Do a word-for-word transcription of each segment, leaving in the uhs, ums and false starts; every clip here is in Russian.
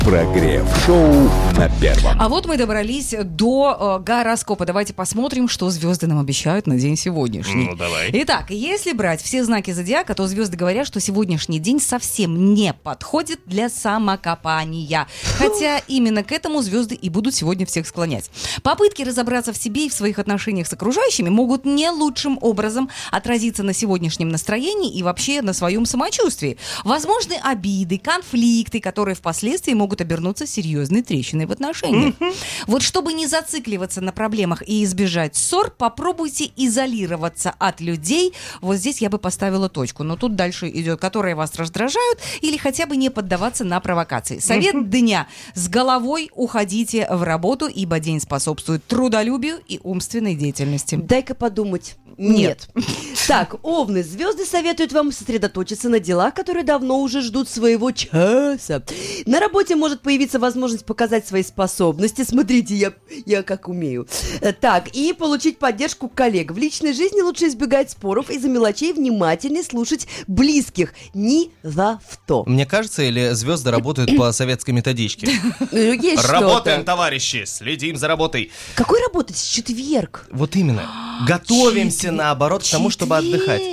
Прогрев-шоу на Первом. А вот мы добрались до э, гороскопа. Давайте посмотрим, что звезды нам обещают на день сегодняшний. Ну, давай. Итак, если брать все знаки зодиака, то звезды говорят, что сегодняшний день совсем не подходит для самокопания. Хотя именно к этому звезды и будут сегодня всех склонять. Попытки разобраться в себе и в своих отношениях с окружающими могут не лучшим образом отразиться на сегодняшнем настроении и вообще на своем самочувствии. Возможны обиды, конфликты, которые впоследствии могут обернуться серьезной трещиной в отношениях. Mm-hmm. Вот чтобы не зацикливаться на проблемах и избежать ссор, попробуйте изолироваться от людей. Вот здесь я бы поставила точку. Но тут дальше идет, которые вас раздражают, или хотя бы не поддаваться на провокации. Совет mm-hmm. дня. С головой уходите в работу, ибо день способствует трудолюбию и умственной деятельности. Дай-ка подумать. Нет. Так, овны, звезды советуют вам сосредоточиться на делах, которые давно уже ждут своего часа. На работе может появиться возможность показать свои способности. Смотрите, я, я как умею. Так, и получить поддержку коллег. В личной жизни лучше избегать споров, из-за мелочей внимательнее слушать близких. Ни за что. Мне кажется, или звезды работают по советской методичке? Есть Работаем, товарищи, следим за работой. Какой работать? Четверг. Вот именно. Готовимся, наоборот, к тому, чтобы отдыхать.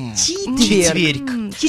Четверг.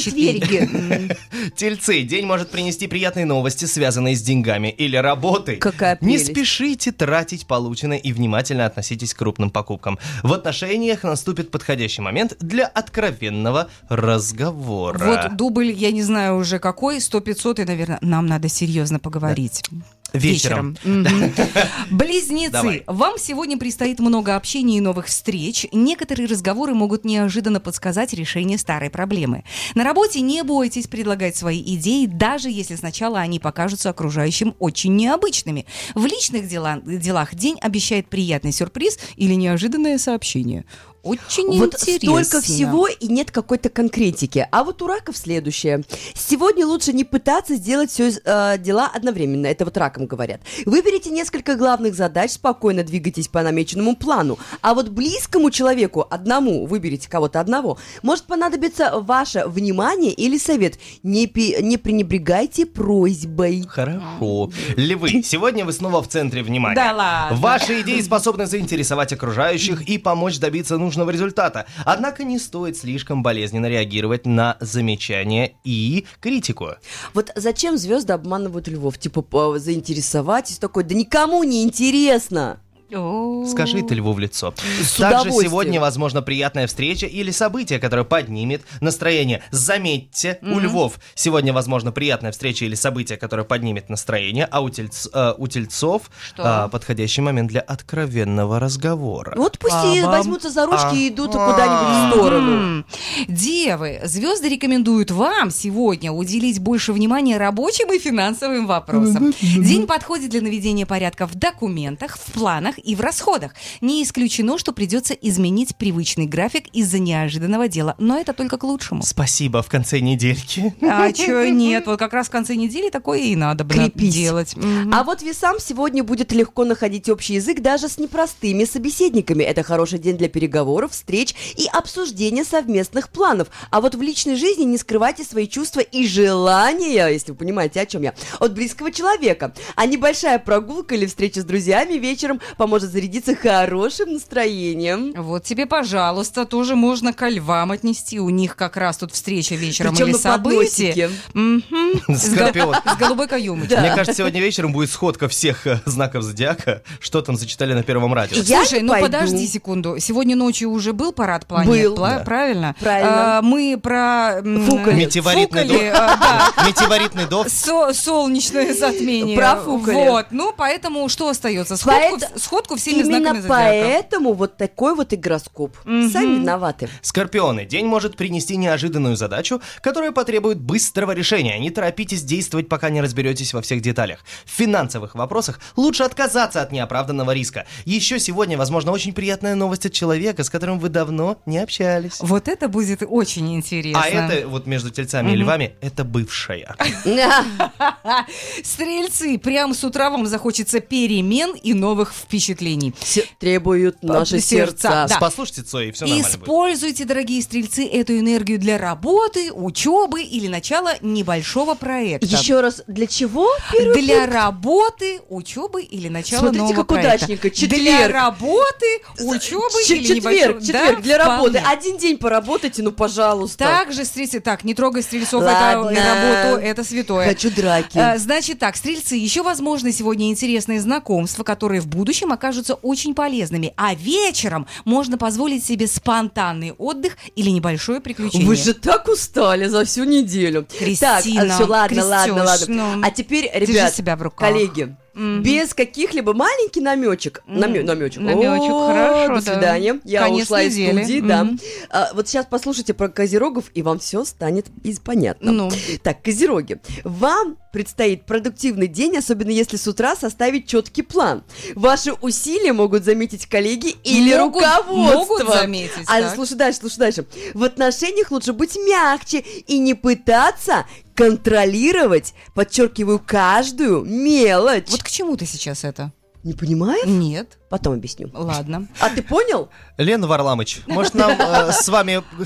Четверги. Тельцы. День может принести приятные новости, связанные с деньгами или работой. Какая Не прелесть. спешите тратить полученное и внимательно относитесь к крупным покупкам. В отношениях наступит подходящий момент для откровенного разговора. Вот дубль, я не знаю уже какой, сто-пятьсот, и, наверное, нам надо серьезно поговорить. Вечером. Вечером. Близнецы, Давай. вам сегодня предстоит много общения и новых встреч. Некоторые разговоры могут неожиданно подсказать решение старой проблемы. На работе не бойтесь предлагать свои идеи, даже если сначала они покажутся окружающим очень необычными. В личных дела, делах день обещает приятный сюрприз или неожиданное сообщение. Очень вот интересно. столько всего и нет какой-то конкретики. А вот у раков следующее. Сегодня лучше не пытаться сделать все э, дела одновременно. Это вот ракам говорят. Выберите несколько главных задач, спокойно двигайтесь по намеченному плану. А вот близкому человеку, одному, выберите кого-то одного, может понадобиться ваше внимание или совет. Не, пи- не пренебрегайте просьбой. Хорошо. Львы, сегодня вы снова в центре внимания. Да ладно. Ваши идеи способны заинтересовать окружающих и помочь добиться нужного результата. Однако не стоит слишком болезненно реагировать на замечания и критику. Вот зачем звезды обманывают львов? Типа по- заинтересовать и такой, да никому не интересно. Скажи ты льву в лицо. С Также удовольствием. сегодня возможна приятная встреча или событие, которое поднимет настроение. Заметьте, mm-hmm. у львов сегодня возможна приятная встреча или событие, которое поднимет настроение, а у, тельц, э, у тельцов э, подходящий момент для откровенного разговора. Вот пусть и А-бам. возьмутся за ручки А. и идут куда-нибудь в сторону. Девы, звезды рекомендуют вам сегодня уделить больше внимания рабочим и финансовым вопросам. День подходит для наведения порядка в документах, в планах и в расходах. Не исключено, что придется изменить привычный график из-за неожиданного дела, но это только к лучшему. Спасибо, в конце недельки. А чё нет? Вот как раз в конце недели такое и надо было Крепись. делать. Мгм. А вот весам сегодня будет легко находить общий язык даже с непростыми собеседниками. Это хороший день для переговоров, встреч и обсуждения совместных планов. А вот в личной жизни не скрывайте свои чувства и желания, если вы понимаете, о чем я, от близкого человека. А небольшая прогулка или встреча с друзьями вечером поможет зарядиться хорошим настроением. Вот тебе, пожалуйста, тоже можно ко львам отнести. У них как раз тут встреча вечером Причем или на событие. подносике. Мгм. С го- Скорпион. С голубой каемочкой. Да. Мне кажется, сегодня вечером будет сходка всех э, знаков зодиака, что там зачитали на Первом радио. Я Слушай, не ну пойду. подожди секунду. Сегодня ночью уже был парад планет, Был. пла- Да. правильно? Правильно. А, мы про... м, Фукали. Метеоритный фукали, дождь. а, да. Метеоритный дождь. Со- солнечное затмение. Профукали. Вот, ну поэтому что остается? Сходку, Поэт- сходку всеми Именно знаками зодиака. поэтому вот такой вот игроскоп. Мгм. Сами виноваты. Скорпионы. День может принести неожиданную задачу, которая потребует быстрого решения. Не торопитесь действовать, пока не разберетесь во всех деталях. В финансовых вопросах лучше отказаться от неоправданного риска. Еще сегодня, возможно, очень приятная новость от человека, с которым вы давно не общались. Вот это будет очень интересно. А это, вот между тельцами и львами, это бывшая. Стрельцы, прямо с утра вам захочется перемен и новых впечатлений. впечатлений. Се- требуют наши сердца. Да. Послушайте Цой, и все нормально будет. Используйте, дорогие стрельцы, эту энергию для работы, учебы или начала небольшого проекта. Еще раз, для чего? Первый Для пункт? работы, учебы или начала Смотрите, нового как проекта. удачненько. Четверг. Для работы, учебы Ч- или четверг, небольшого... четверг Да, для работы. вполне. Один день поработайте, ну, пожалуйста. Также, стрельцы, так, не трогай стрельцов, Ладно. это работу, это святое. Хочу драки. А, Значит так, стрельцы, еще возможны сегодня интересные знакомства, которые в будущем окажутся очень полезными. А вечером можно позволить себе спонтанный отдых или небольшое приключение. Вы же так устали за всю неделю. Кристина, Так, все, ладно, Крестёж, ладно, ладно. ну, а теперь, держи ребят, себя в руках. коллеги, Мгм. без каких-либо маленький намечек. Мгм. Намё- намечек. Намёчек, О, хорошо, До да. свидания. Я Конец ушла из недели. студии, да. Мгм. А, вот сейчас послушайте про козерогов, и вам все станет из- понятно. Ну. Так, козероги, вам предстоит продуктивный день, особенно если с утра составить четкий план. Ваши усилия могут заметить коллеги или Могут- руководство. могут заметить, А, так. слушай дальше, слушай дальше. В отношениях лучше быть мягче и не пытаться контролировать, подчеркиваю, каждую мелочь. Вот к чему ты сейчас это? Не понимаешь? Нет. Потом объясню. Ладно. А ты понял? Лена Варламыч, может нам э, с вами